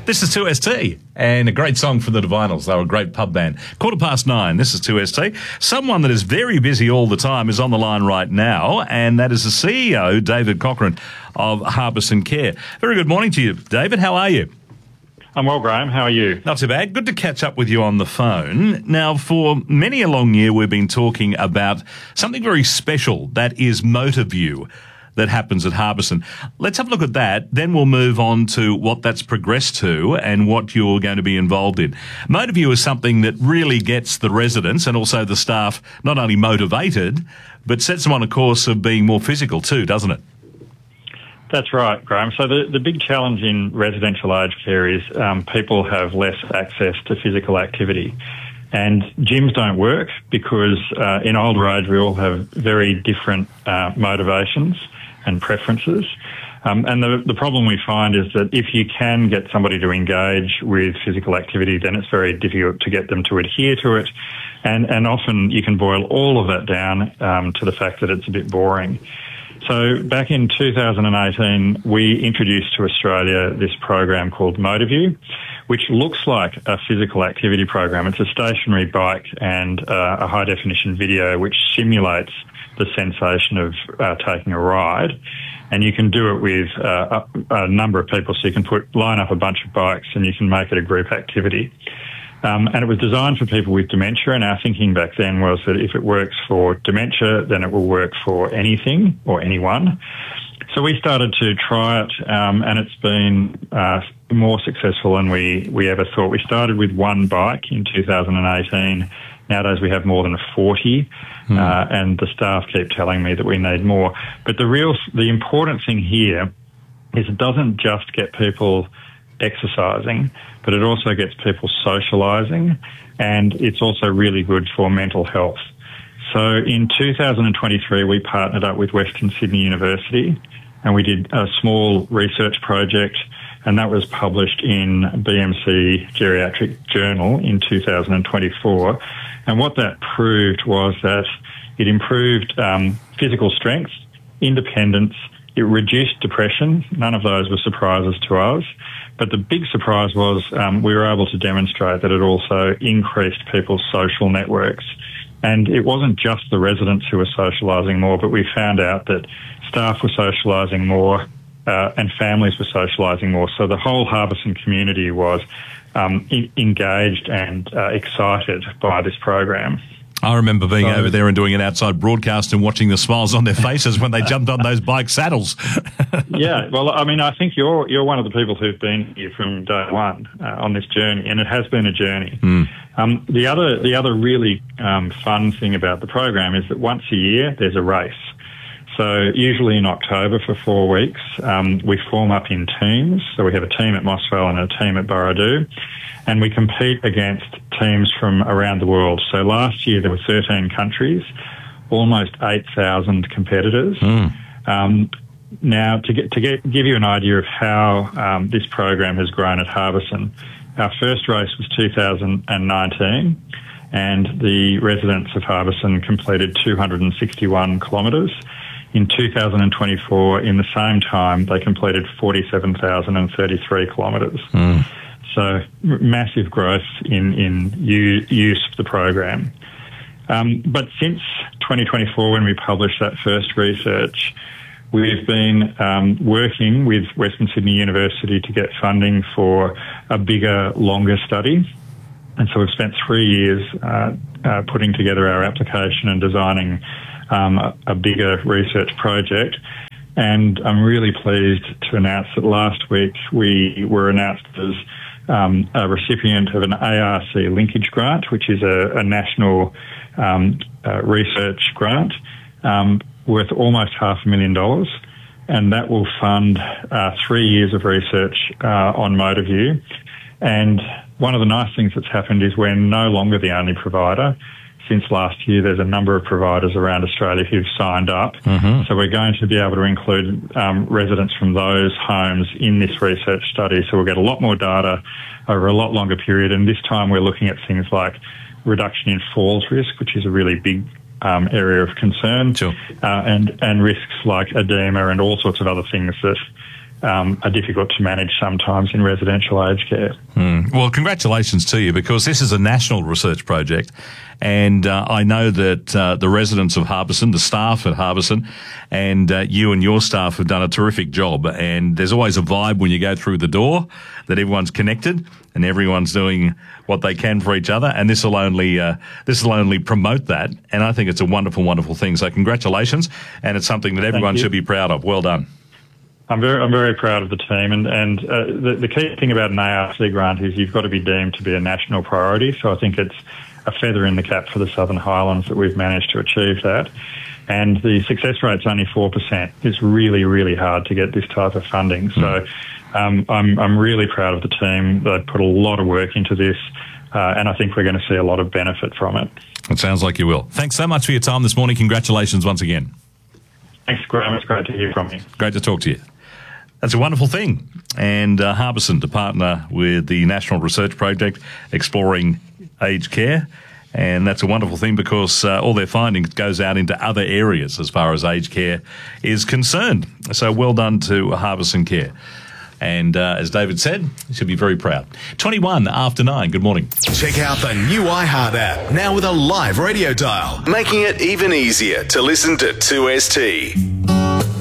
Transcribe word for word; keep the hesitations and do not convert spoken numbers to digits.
This is two S T, and a great song from the Divinals. They were a great pub band. Quarter past nine, this is two S T. Someone that is very busy all the time is on the line right now, and that is the C E O, David Cochrane, of Harbison Care. Very good morning to you, David. How are you? I'm well, Graham. How are you? Not too bad. Good to catch up with you on the phone. Now, for many a long year, we've been talking about something very special, that is MotorView, that happens at Harbison. Let's have a look at that. Then we'll move on to what that's progressed to and what you're going to be involved in. MotorView is something that really gets the residents and also the staff not only motivated, but sets them on a course of being more physical too, doesn't it? That's right, Graham. So the, the big challenge in residential aged care is um, people have less access to physical activity. And gyms don't work because uh, in older age we all have very different uh, motivations and preferences. Um, and the, the problem we find is that if you can get somebody to engage with physical activity, then it's very difficult to get them to adhere to it. And, and often you can boil all of that down um, to the fact that it's a bit boring. So back in two thousand eighteen, we introduced to Australia this program called MotorView, which looks like a physical activity program. It's a stationary bike and uh, a high-definition video which simulates the sensation of uh, taking a ride. And you can do it with uh, a, a number of people, so you can put line up a bunch of bikes and you can make it a group activity. Um, and it was designed for people with dementia, and our thinking back then was that if it works for dementia, then it will work for anything or anyone. So we started to try it, um, and it's been uh, more successful than we, we ever thought. We started with one bike in two thousand eighteen. Nowadays we have more than forty, mm. uh, and the staff keep telling me that we need more. But the real, the important thing here is it doesn't just get people exercising, but it also gets people socialising, and it's also really good for mental health. So in two thousand twenty-three, we partnered up with Western Sydney University, and we did a small research project, and that was published in B M C Geriatric Journal in two thousand twenty-four. And what that proved was that it improved um, physical strength, independence, it reduced depression. None of those were surprises to us. But the big surprise was um, we were able to demonstrate that it also increased people's social networks. And it wasn't just the residents who were socialising more, but we found out that staff were socialising more uh, and families were socialising more. So the whole Harbison community was um, in- engaged and uh, excited by this program. I remember being so, over there and doing an outside broadcast and watching the smiles on their faces when they jumped on those bike saddles. Yeah, well, I mean, I think you're you're one of the people who've been here from day one uh, on this journey, and it has been a journey. Mm. Um, the other the other really um, fun thing about the program is that once a year there's a race. So usually in October for four weeks, um, we form up in teams. So we have a team at Mossvale and a team at Burradoo, and we compete against teams from around the world. So last year there were thirteen countries, almost eight thousand competitors. Mm. Um, now, to get to get give you an idea of how um, this program has grown at Harbison, our first race was two thousand nineteen, and the residents of Harbison completed two hundred sixty-one kilometres. In two thousand twenty-four, in the same time, they completed forty-seven thousand thirty-three kilometres. Mm. So massive growth in, in u- use of the program. Um, but since twenty twenty-four, when we published that first research, we've been um, working with Western Sydney University to get funding for a bigger, longer study. And so we've spent three years uh, uh, putting together our application and designing um, a, a bigger research project. And I'm really pleased to announce that last week we were announced as um, a recipient of an A R C linkage grant, which is a, a national um, uh, research grant um, worth almost half a million dollars. And that will fund uh, three years of research uh, on MotorView. And one of the nice things that's happened is we're no longer the only provider. Since last year, there's a number of providers around Australia who've signed up. Mm-hmm. So we're going to be able to include um, residents from those homes in this research study. So we'll get a lot more data over a lot longer period. And this time we're looking at things like reduction in falls risk, which is a really big um, area of concern, sure. uh, and, and risks like edema and all sorts of other things that um, are difficult to manage sometimes in residential aged care. Mm. Well, congratulations to you, because this is a national research project, and uh, I know that uh, the residents of Harbison, the staff at Harbison, and uh, you and your staff have done a terrific job, and there's always a vibe when you go through the door that everyone's connected and everyone's doing what they can for each other, and this will only uh, this will only promote that, and I think it's a wonderful, wonderful thing. So congratulations, and it's something that everyone should be proud of. Well done. I'm very, I'm very proud of the team, and and uh, the, the key thing about an A R C grant is you've got to be deemed to be a national priority. So I think it's a feather in the cap for the Southern Highlands that we've managed to achieve that. And the success rate's only four percent. It's really, really hard to get this type of funding. So um, I'm I'm really proud of the team. They've put a lot of work into this, uh, and I think we're going to see a lot of benefit from it. It sounds like you will. Thanks so much for your time this morning. Congratulations once again. Thanks, Graham. It's great to hear from you. Great to talk to you. That's a wonderful thing. And uh, Harbison to partner with the National Research Project exploring aged care. And that's a wonderful thing, because uh, all their findings goes out into other areas as far as aged care is concerned. So well done to Harbison Care. And uh, as David said, you should be very proud. twenty-one after nine. Good morning. Check out the new iHeart app, now with a live radio dial, making it even easier to listen to two S T.